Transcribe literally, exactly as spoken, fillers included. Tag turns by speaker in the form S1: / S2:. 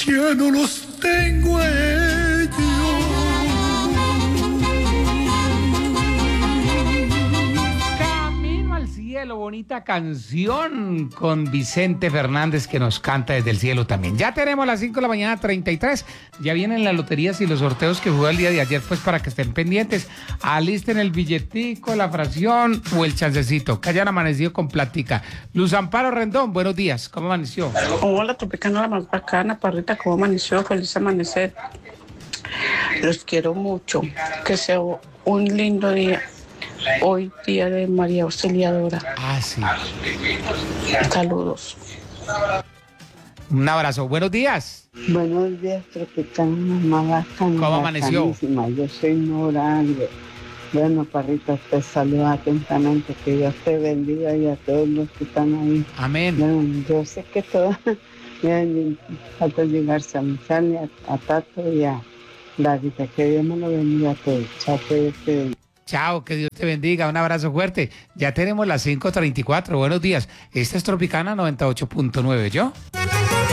S1: ya no los tengo a ellos.
S2: Camino al cielo, bonita canción con Vicente Fernández que nos canta desde el cielo también. Ya tenemos las cinco de la mañana, treinta y tres. Ya vienen las loterías y los sorteos que jugó el día de ayer, pues para que estén pendientes. Alisten el billetico, la fracción o el chancecito, que hayan amanecido con plática. Luz Amparo Rendón, buenos días, ¿cómo amaneció?
S3: Hola, Tropicana, la más bacana, Parrita, ¿cómo amaneció? Feliz amanecer. Los quiero mucho. Que sea un lindo día. Hoy, día de María Auxiliadora.
S2: Ah, sí.
S3: Saludos.
S2: Un abrazo, buenos días.
S4: Buenos días, Tropicana, mamá bacana.
S2: ¿Cómo amaneció?
S4: Bacanísima. Yo soy Nora Alves. Bueno, Parrita, te saluda atentamente. Que Dios te bendiga y a todos los que están ahí.
S2: Amén.
S4: Bueno, yo sé que todas, falta llegar a Michal, a, a Tato y a Larita. Que Dios me lo bendiga a todos. Chao, que Dios te bendiga.
S2: Chao, que Dios te bendiga, un abrazo fuerte. Ya tenemos las cinco treinta y cuatro, buenos días. Esta es Tropicana noventa y ocho punto nueve, ¿yo?